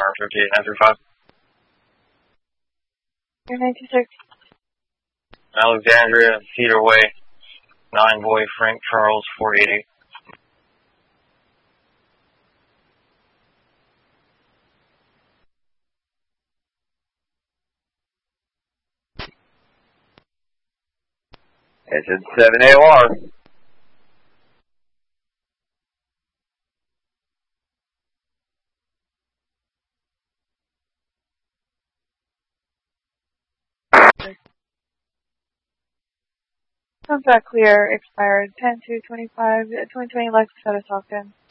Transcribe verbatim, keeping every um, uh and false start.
R fifty-eight nine three five. Air ninety-six. Alexandria, Cedar Way, nine Boy, Frank Charles, four eighty. Engine seven A O R. Contact clear, expired ten two twenty-five, twenty twenty Lexus out of Stockton.